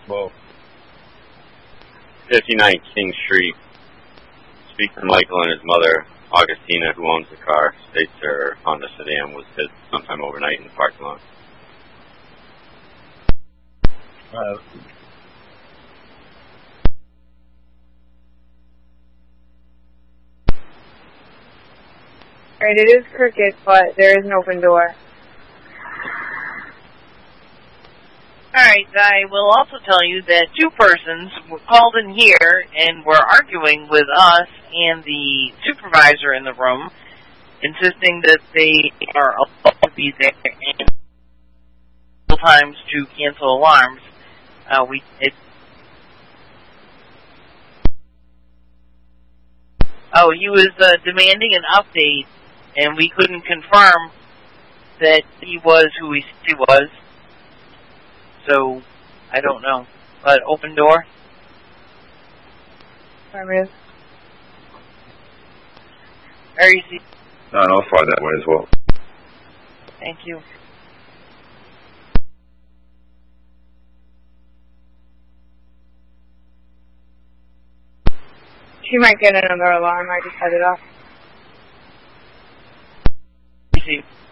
Whoa. 59 King Street. Speak to Michael and his mother, Augustina, who owns the car. States her Honda sedan was hit sometime overnight in the parking lot. Alright, it is crooked, but there is an open door. Alright, I will also tell you that 2 persons were called in here and were arguing with us and the supervisor in the room, insisting that they are allowed to be there and times to cancel alarms. He was demanding an update, and we couldn't confirm that he was who he said he was. So, I don't know. But open door? Affirmative. Very easy. I'll fly that way as well. Thank you. She might get another alarm. I just had it off. Easy.